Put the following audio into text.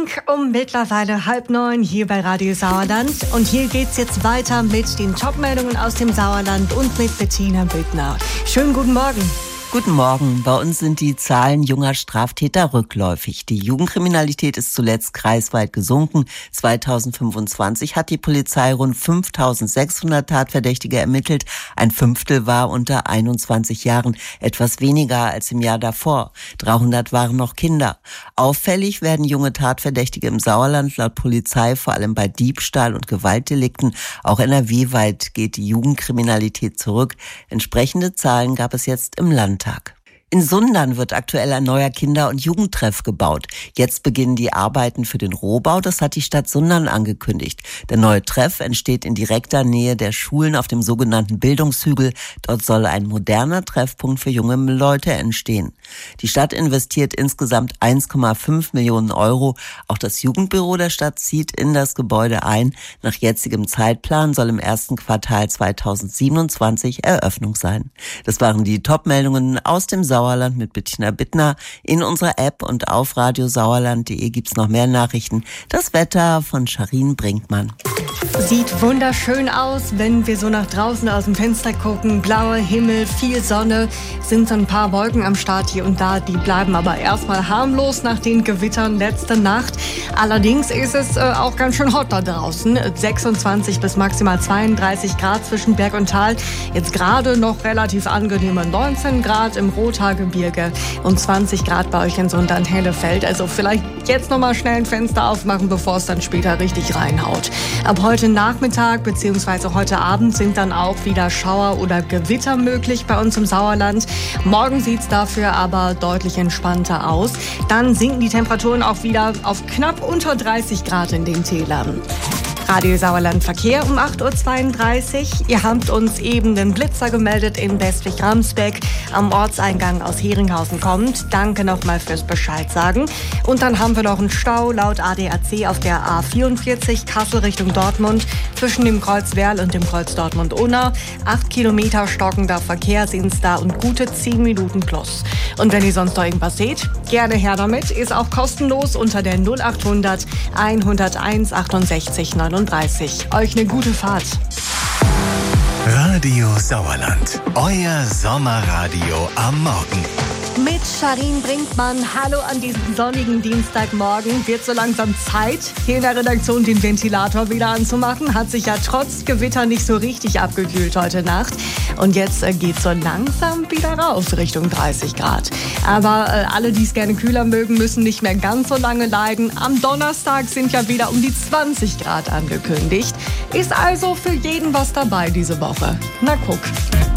Dank. Mittlerweile 8:30 hier bei Radio Sauerland. Und hier geht's jetzt weiter mit den Top-Meldungen aus dem Sauerland und mit Bettina Büttner. Schönen guten Morgen. Guten Morgen. Bei uns sind die Zahlen junger Straftäter rückläufig. Die Jugendkriminalität ist zuletzt kreisweit gesunken. 2025 hat die Polizei rund 5.600 Tatverdächtige ermittelt. Ein Fünftel war unter 21 Jahren, etwas weniger als im Jahr davor. 300 waren noch Kinder. Auffällig werden junge Tatverdächtige im Sauerland laut Polizei vor allem bei Diebstahl und Gewaltdelikten. Auch NRW-weit geht die Jugendkriminalität zurück. Entsprechende Zahlen gab es jetzt im Landtag. In Sundern wird aktuell ein neuer Kinder- und Jugendtreff gebaut. Jetzt beginnen die Arbeiten für den Rohbau, das hat die Stadt Sundern angekündigt. Der neue Treff entsteht in direkter Nähe der Schulen auf dem sogenannten Bildungshügel. Dort soll ein moderner Treffpunkt für junge Leute entstehen. Die Stadt investiert insgesamt 1,5 Millionen Euro. Auch das Jugendbüro der Stadt zieht in das Gebäude ein. Nach jetzigem Zeitplan soll im ersten Quartal 2027 Eröffnung sein. Das waren die Top-Meldungen aus dem Sauerland mit Bettina Büttner. In unserer App und auf radiosauerland.de gibt's noch mehr Nachrichten. Das Wetter von Charin Brinkmann. Sieht wunderschön aus, wenn wir so nach draußen aus dem Fenster gucken. Blauer Himmel, viel Sonne, sind so ein paar Wolken am Start hier und da. Die bleiben aber erstmal harmlos nach den Gewittern letzte Nacht. Allerdings ist es auch ganz schön hot da draußen. 26 bis maximal 32 Grad zwischen Berg und Tal. Jetzt gerade noch relativ angenehme 19 Grad im Rothaargebirge und 20 Grad bei euch in Sundern-Hellefeld. Also vielleicht jetzt nochmal schnell ein Fenster aufmachen, bevor es dann später richtig reinhaut. Ab heute Nachmittag bzw. heute Abend sind dann auch wieder Schauer oder Gewitter möglich bei uns im Sauerland. Morgen sieht es dafür aber deutlich entspannter aus. Dann sinken die Temperaturen auch wieder auf knapp unter 30 Grad in den Tälern. Radio Sauerland Verkehr um 8:32 Uhr. Ihr habt uns eben den Blitzer gemeldet in Westwig-Ramsbeck am Ortseingang aus Heringhausen kommt. Danke nochmal fürs Bescheid sagen. Und dann haben wir noch einen Stau laut ADAC auf der A44 Kassel Richtung Dortmund zwischen dem Kreuz Werl und dem Kreuz Dortmund-Unna. 8 Kilometer stockender Verkehr sind es da und gute 10 Minuten plus. Und wenn ihr sonst noch irgendwas seht, gerne her damit. Ist auch kostenlos unter der 0800 101 68 39. Euch eine gute Fahrt. Radio Sauerland, euer Sommerradio am Morgen. Mit Charin Brinkmann. Hallo an diesem sonnigen Dienstagmorgen. Wird so langsam Zeit, hier in der Redaktion den Ventilator wieder anzumachen. Hat sich ja trotz Gewitter nicht so richtig abgekühlt heute Nacht. Und jetzt geht's so langsam wieder rauf Richtung 30 Grad. Aber alle, die es gerne kühler mögen, müssen nicht mehr ganz so lange leiden. Am Donnerstag sind ja wieder um die 20 Grad angekündigt. Ist also für jeden was dabei diese Woche. Na guck.